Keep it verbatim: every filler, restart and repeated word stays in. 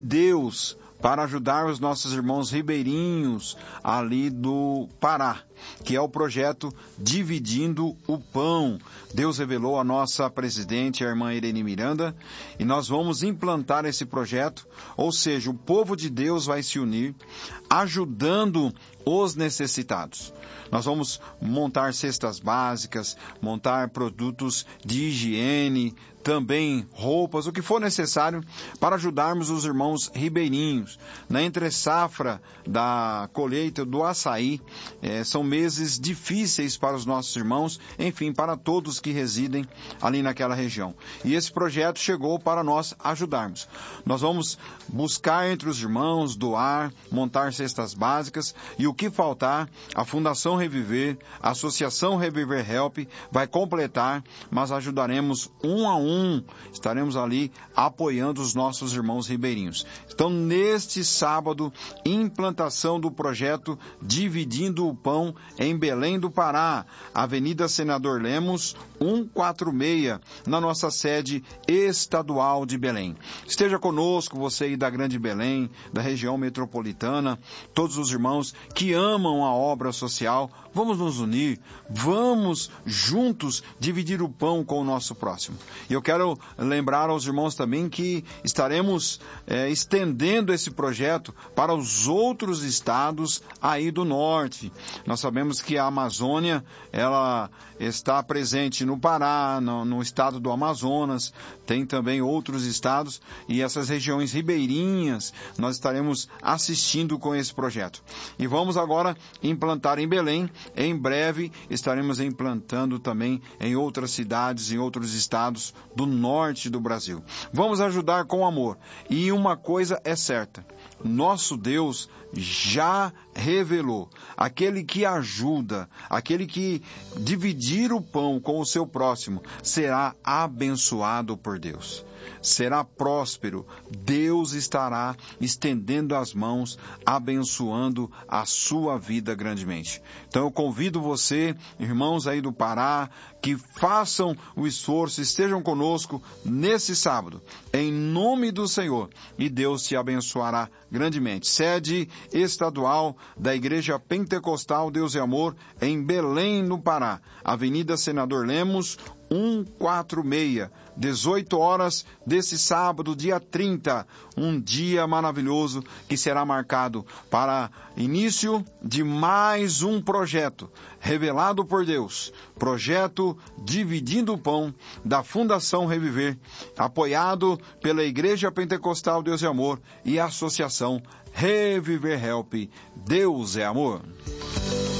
Deus para ajudar os nossos irmãos ribeirinhos ali do Pará, que é o projeto Dividindo o Pão. Deus revelou a nossa presidente, a irmã Irene Miranda, e nós vamos implantar esse projeto, ou seja, o povo de Deus vai se unir, ajudando os necessitados. Nós vamos montar cestas básicas, montar produtos de higiene, também roupas, o que for necessário para ajudarmos os irmãos ribeirinhos. Na entre-safra da colheita do açaí, eh, são meses difíceis para os nossos irmãos, enfim, para todos que residem ali naquela região. E esse projeto chegou para nós ajudarmos. Nós vamos buscar entre os irmãos, doar, montar cestas básicas, e o que faltar, a Fundação Reviver, a Associação Reviver Help vai completar, mas ajudaremos um a um. Estaremos ali apoiando os nossos irmãos ribeirinhos. Então, neste sábado, implantação do projeto Dividindo o Pão em Belém do Pará, Avenida Senador Lemos, cento e quarenta e seis, na nossa sede estadual de Belém. Esteja conosco, você aí da Grande Belém, da região metropolitana, todos os irmãos que amam a obra social. Vamos nos unir, vamos juntos dividir o pão com o nosso próximo. E eu quero lembrar aos irmãos também que estaremos é, estendendo esse projeto para os outros estados aí do norte. Nós sabemos que a Amazônia, ela está presente no Pará, no, no estado do Amazonas, tem também outros estados, e essas regiões ribeirinhas nós estaremos assistindo com esse projeto. E vamos agora implantar em Belém. Em breve estaremos implantando também em outras cidades, em outros estados do norte do Brasil. Vamos ajudar com amor. E uma coisa é certa, nosso Deus já revelou, aquele que ajuda, aquele que dividir o pão com o seu próximo, será abençoado por Deus. Será próspero, Deus estará estendendo as mãos, abençoando a sua vida grandemente. Então eu convido você, irmãos aí do Pará, que façam o esforço, estejam conosco nesse sábado, em nome do Senhor, e Deus te abençoará grandemente. Sede estadual da Igreja Pentecostal Deus e Amor, em Belém, no Pará, Avenida Senador Lemos, cento e quarenta e seis, dezoito horas desse sábado, dia trinta, um dia maravilhoso que será marcado para início de mais um projeto revelado por Deus, projeto Dividindo o Pão da Fundação Reviver, apoiado pela Igreja Pentecostal Deus e Amor e a Associação Reviver Help. Deus é Amor.